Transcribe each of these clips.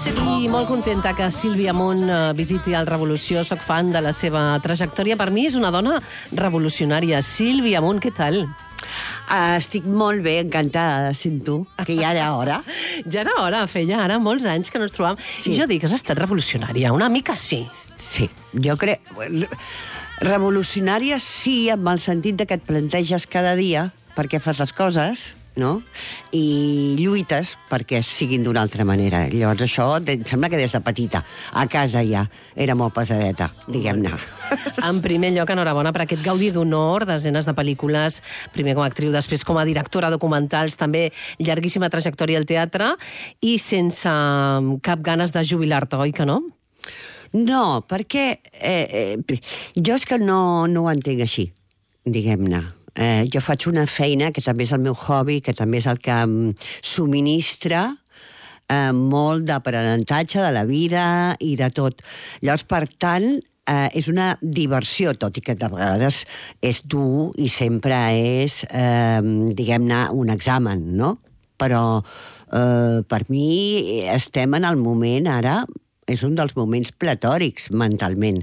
I molt contenta que Sílvia Munt visiti el Revolució. Soc fan de la seva trajectòria. Per mi és una dona revolucionària. Sílvia Munt, què tal? Estic molt bé, encantada de ser tu, que ja era hora. Ja era hora, feia ara molts anys que no ens trobàvem. Sí. I jo dic que has estat revolucionària, una mica sí. Sí, jo crec... Revolucionària sí, amb el sentit de que et planteges cada dia per què fas les coses, no? I lluites perquè siguin d'una altra manera. Llavors això, em sembla que des de petita, a casa ja, era molt pesadeta, diguem-ne. En primer lloc, enhorabona per aquest Gaudí d'Honor, desenes de pel·lícules, primer com a actriu, després com a directora de documentals, també llarguíssima trajectòria al teatre, i sense cap ganes de jubilar-te, oi que no? No, perquè jo és que no ho entenc així, diguem-ne. Jo faig una feina que també és el meu hobby, que també és el que em subministra molt d'aprenentatge de la vida i de tot. Llavors, per tant, és una diversió, tot i que de vegades és dur i sempre és, diguem-ne, un examen, no? Però per mi estem en el moment ara, és un dels moments platòrics mentalment.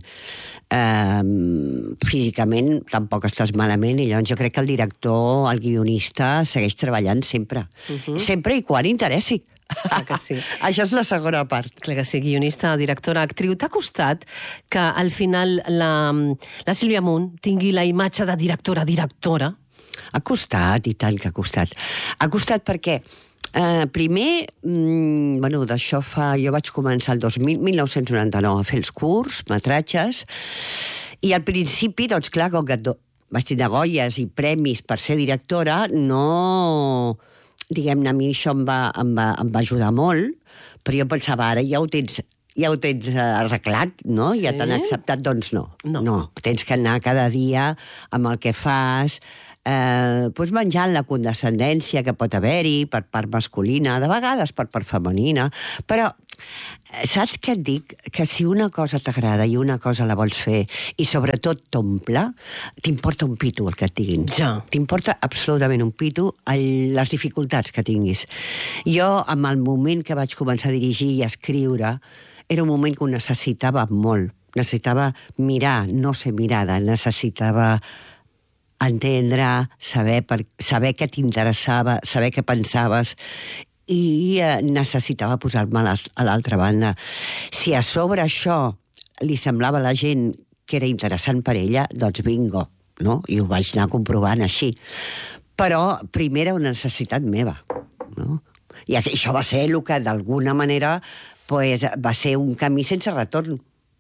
Físicament tampoc estàs malament i llavors jo crec que el director, el guionista, segueix treballant sempre. Sempre i quan interessi. Clar que sí. Això és la segona part. Clar que sí, guionista, directora, actriu. T'ha costat que al final la Sílvia Munt tingui la imatge de directora? Ha costat, i tant que ha costat. Ha costat perquè primer, d'això jo vaig començar el 1999 a fer els curs, metratges, i al principi, doncs clar, com que vaig tenir Goyes i premis per ser directora, no... Diguem-ne, a mi això em va ajudar molt, però jo pensava, ara ja ho tens arreglat, no? Sí? Ja t'han acceptat, doncs no. Tens que anar cada dia amb el que fas, menjant la condescendència que pot haver-hi per part masculina, de vegades per part femenina, però saps què et dic? Que si una cosa t'agrada i una cosa la vols fer i sobretot t'omple, t'importa un pito el que et diguin. Ja. T'importa absolutament un pito les dificultats que tinguis. Jo, en el moment que vaig començar a dirigir i a escriure, era un moment que ho necessitava molt. Necessitava mirar, no ser mirada, necessitava entendre, saber què t'interessava, saber què pensaves, i necessitava posar-me a l'altra banda. Si a sobre això li semblava a la gent que era interessant per ella, doncs bingo, no? I ho vaig anar comprovant així. Però primer era una necessitat meva, no? I això va ser el que d'alguna manera va ser un camí sense retorn.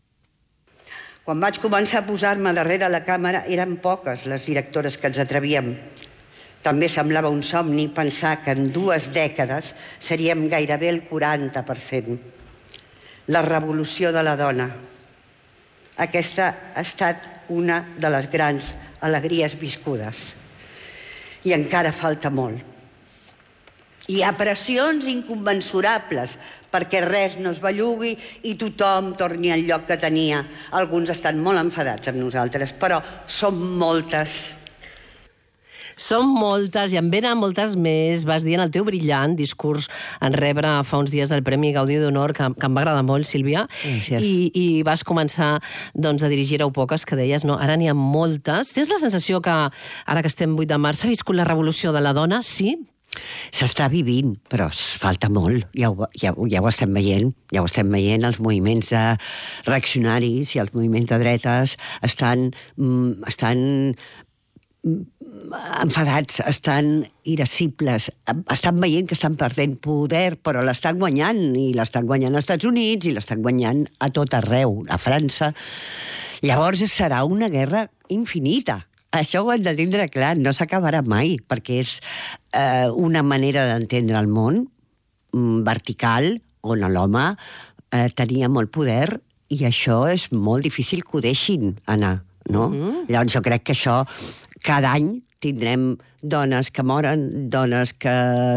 Quan vaig començar a posar-me darrere la càmera, eren poques les directores que ens atrevíem. També semblava un somni pensar que en 2 dècades seríem gairebé el 40%. La revolució de la dona. Aquesta ha estat una de les grans alegries viscudes. I encara falta molt. Hi ha pressions incommensurables perquè res no es bellugui i tothom torni al lloc que tenia. Alguns estan molt enfadats amb nosaltres, però som moltes. Som moltes, i en venen moltes més. Vas dir en el teu brillant discurs en rebre fa uns dies el Premi Gaudí d'Honor, que em va agradar molt, Sílvia. Gràcies. I vas començar a dirigir a poques, que deies, no? Ara n'hi ha moltes. Tens la sensació que, ara que estem 8 de març, s'ha viscut la revolució de la dona? Sí? S'està vivint, però falta molt. Ja ho estem veient. Ja ho estem veient. Els moviments reaccionaris i els moviments de dretes estan enfadats, estan irascibles, estan veient que estan perdent poder, però l'estan guanyant, i l'estan guanyant als Estats Units, i l'estan guanyant a tot arreu, a França. Llavors serà una guerra infinita. Això ho hem de tindre clar, no s'acabarà mai, perquè és una manera d'entendre el món vertical, on l'home tenia molt poder, i això és molt difícil que ho deixin anar, no? Llavors jo crec que això, cada any tindrem dones que moren, dones que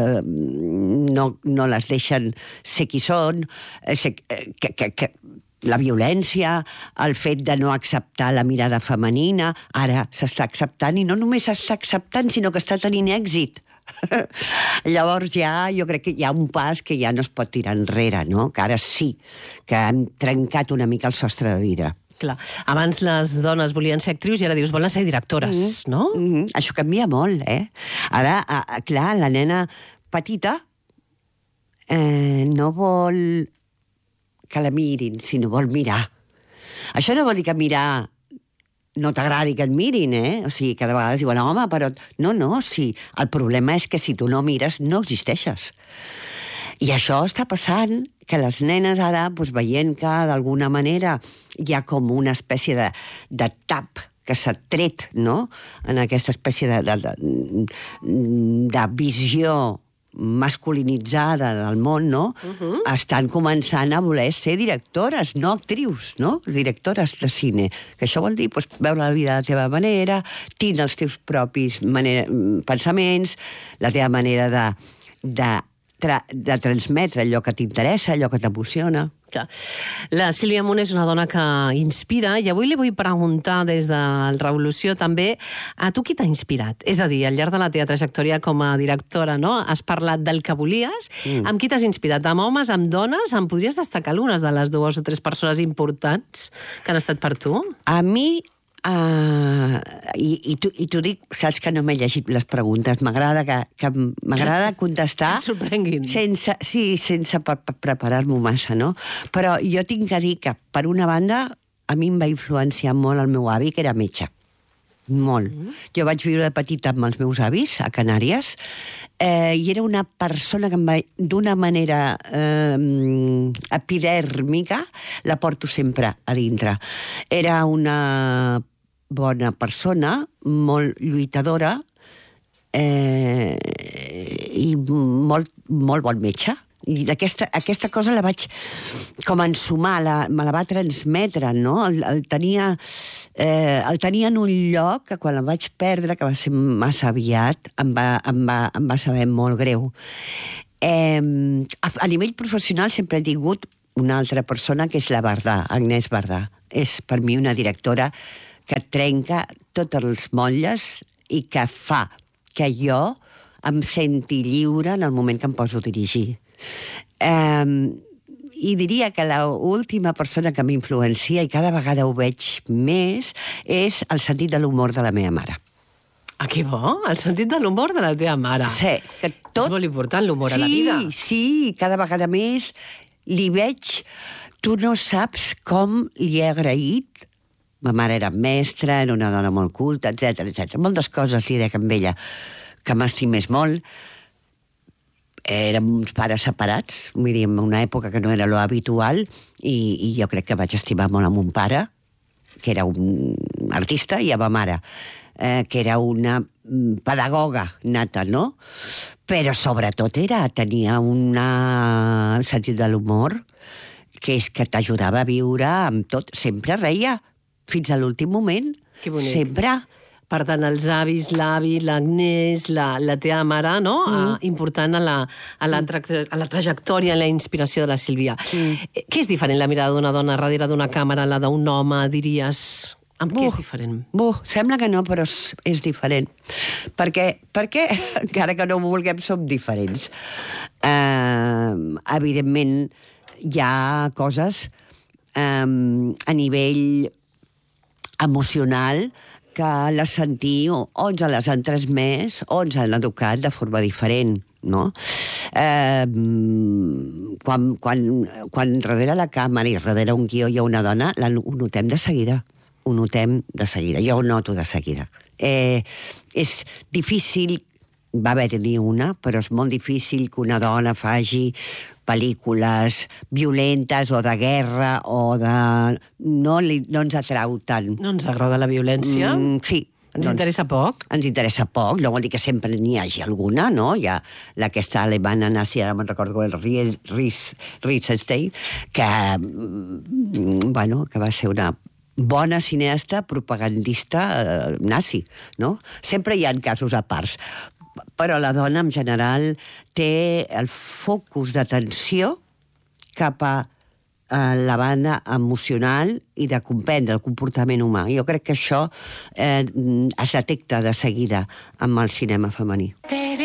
no les deixen ser qui són, que la violència, el fet de no acceptar la mirada femenina, ara s'està acceptant, i no només s'està acceptant, sinó que està tenint èxit. Llavors ja, jo crec que hi ha un pas que ja no es pot tirar enrere, no? Que ara sí, que han trencat una mica el sostre de vidre. Clar. Abans les dones volien ser actrius i ara dius, volen ser directores, no? Això canvia molt, Ara, clar, la nena petita no vol que la mirin, sinó vol mirar. Això no vol dir que mirar no t'agradi que et mirin, O sigui, cada vegada diuen, home, però... No, sí. El problema és que si tu no mires, no existeixes. I això està passant, que les nenes ara, veient que d'alguna manera hi ha com una espècie de tap que s'ha tret, no?, en aquesta espècie de visió masculinitzada del món, no? Estan començant a voler ser directores, no actrius, no? Directores de cine. Que això vol dir veure la vida de la teva manera, tindre els teus propis pensaments, la teva manera de transmetre allò que t'interessa, allò que t'emociona. La Sílvia Amunt és una dona que inspira i avui li vull preguntar des de la Revolució també a tu qui t'ha inspirat? És a dir, al llarg de la teva trajectòria com a directora, no? Has parlat del que volies. Amb qui t'has inspirat? Amb homes, amb dones? Em podries destacar algunes de les 2 o 3 persones importants que han estat per tu? A mi... I t'ho dic, saps que no m'he llegit les preguntes. M'agrada contestar... Et sorprenguin. Sense preparar-m'ho massa, no? Però jo tinc que dir que, per una banda, a mi em va influenciar molt el meu avi, que era metge. Molt. Jo vaig viure de petita amb els meus avis, a Canàries, i era una persona que d'una manera epidèrmica la porto sempre a dintre. Era una bona persona, molt lluitadora i molt bon metge. I aquesta cosa la vaig com ensumar, me la va transmetre, no? El tenia en un lloc que quan el vaig perdre, que va ser massa aviat, em va saber molt greu. A nivell professional sempre he tingut una altra persona, que és la Bardà, Agnès Bardà. És per mi una directora que trenca totes les motlles i que fa que jo em senti lliure en el moment que em poso a dirigir. I diria que l'última persona que m'influencia, i cada vegada ho veig més, és el sentit de l'humor de la meva mare. Ah, que bo! El sentit de l'humor de la teva mare. Sí. Que tot... És molt important, l'humor a la vida. Sí, cada vegada més li veig... Tu no saps com li he agraït. Ma mare era mestra, era una dona molt culta, etc. Moltes coses li dec amb ella que m'estimés molt. Érem uns pares separats, vull dir, en una època que no era lo habitual, i jo crec que vaig estimar molt a mon pare, que era un artista, i a ma mare, que era una pedagoga nata, no? Però sobretot tenia un sentit de l'humor que és que t'ajudava a viure amb tot. Sempre reia, fins a l'últim moment. Que bonic. Sempre. Per tant, els avis, l'avi, l'Agnès, la teva mare, no? Important a la trajectòria, a la inspiració de la Sílvia. Què és diferent la mirada d'una dona darrere d'una càmera, la d'un home, diries? Amb què és diferent? Sembla que no, però és diferent. Perquè, encara que no ho vulguem, som diferents. Evidentment, hi ha coses a nivell emocional que les sentir o ens les han transmès o ens han educat de forma diferent, no? Quan darrere la càmera i darrere un guió hi ha una dona, ho notem de seguida. Ho notem de seguida. Jo ho noto de seguida. És difícil, va haver-n'hi una, però és molt difícil que una dona faci pel·lícules violentes o de guerra o de... No ens atrau tant. No ens agrada la violència? Sí. Ens interessa poc? Ens interessa poc, no vol dir que sempre n'hi hagi alguna, no? Hi ha aquesta alemana nazi, ara me'n recordo, el Riesenstein, que va ser una bona cineasta propagandista nazi, no? Sempre hi ha casos a parts. Però la dona, en general, té el focus d'atenció cap a la banda emocional i de comprendre el comportament humà. Jo crec que això es detecta de seguida amb el cinema femení.